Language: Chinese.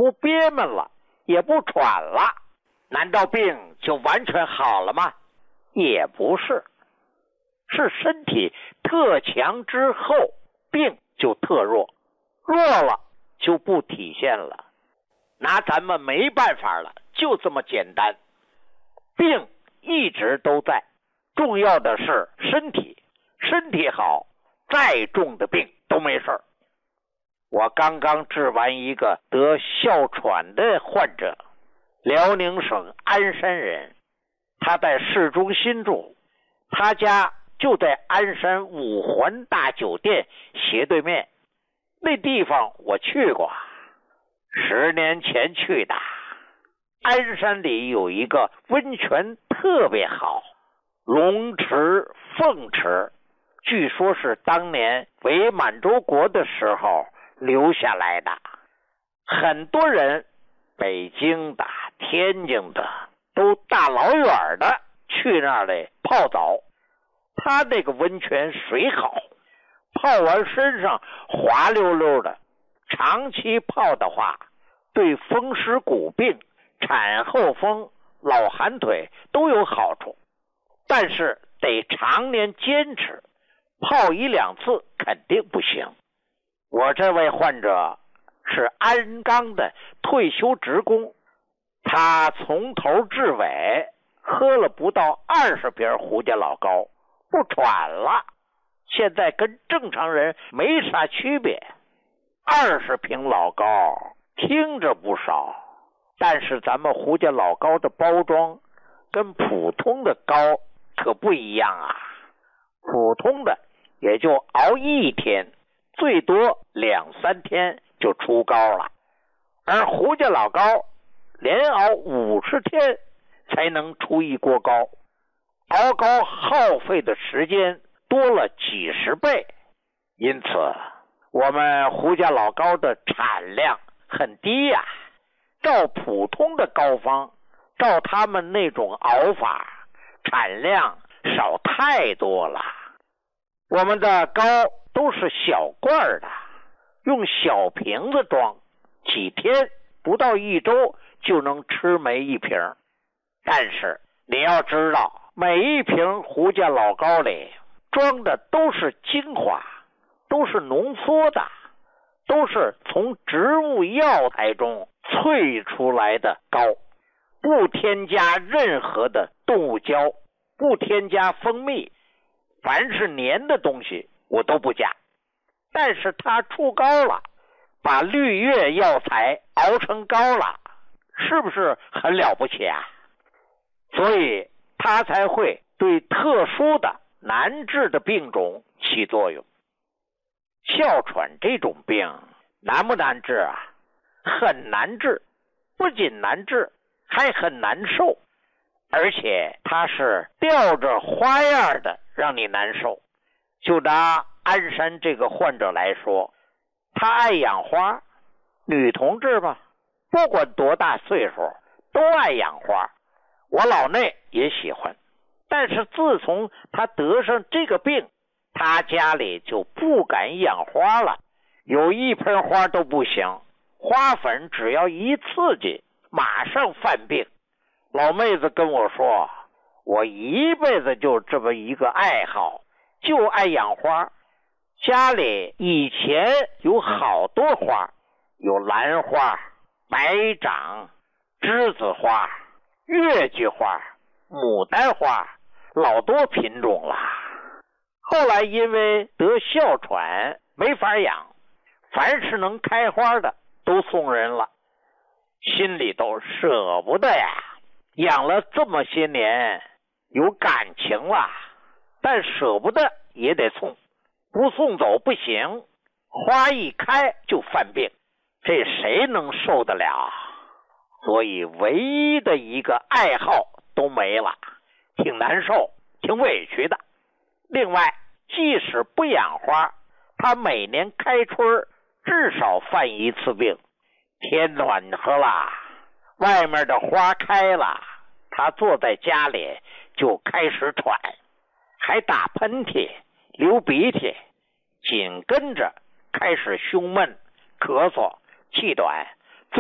不憋闷了，也不喘了，难道病就完全好了吗？也不是，是身体特强之后，病就特弱，弱了就不体现了，拿咱们没办法了，就这么简单。病一直都在，重要的是身体好，再重的病都没事。我刚刚治完一个得哮喘的患者，辽宁省鞍山人，他在市中心住，他家就在鞍山五环大酒店斜对面。那地方我去过，10年前去的。鞍山里有一个温泉特别好，龙池、凤池，据说是当年伪满洲国的时候留下来的。很多人，北京的、天津的，都大老远的去那里泡澡。他那个温泉水好，泡完身上滑溜溜的，长期泡的话，对风湿骨病、产后风、老寒腿都有好处。但是得常年坚持，泡1、2次肯定不行。我这位患者是鞍钢的退休职工，他从头至尾喝了不到20瓶胡家老高，不喘了，现在跟正常人没啥区别。20瓶老高听着不少，但是咱们胡家老高的包装跟普通的高可不一样啊。普通的也就熬1天，最多2、3天就出高了，而胡家老高连熬50天才能出一锅高，熬高耗费的时间多了几十倍。因此我们胡家老高的产量很低呀，照普通的膏方，照他们那种熬法，产量少太多了。我们的膏都是小罐的，用小瓶子装，几天不到1周就能吃没1瓶。但是你要知道，每一瓶胡家老膏里装的都是精华，都是浓缩的，都是从植物药材中萃出来的膏，不添加任何的动物胶，不添加蜂蜜，凡是粘的东西我都不加。但是它出膏了，把绿叶药材熬成膏了，是不是很了不起啊？所以它才会对特殊的难治的病种起作用。哮喘这种病难不难治啊？很难治，不仅难治，还很难受，而且它是吊着花样的让你难受。就拿鞍山这个患者来说，他爱养花，女同志嘛，不管多大岁数都爱养花，我老内也喜欢。但是自从他得上这个病，他家里就不敢养花了，有1盆花都不行，花粉只要一刺激马上犯病。老妹子跟我说，我一辈子就这么一个爱好，就爱养花。家里以前有好多花，有兰花、白掌、栀子花、月季花、牡丹花，老多品种了。后来因为得哮喘没法养，凡是能开花的都送人了，心里都舍不得呀。养了这么些年，有感情了，但舍不得也得送，不送走不行，花一开就犯病，这谁能受得了？所以唯一的一个爱好都没了，挺难受，挺委屈的。另外，即使不养花，他每年开春至少犯1次病。天暖和了，外面的花开了，他坐在家里就开始喘，还打喷嚏、流鼻涕，紧跟着开始胸闷、咳嗽、气短、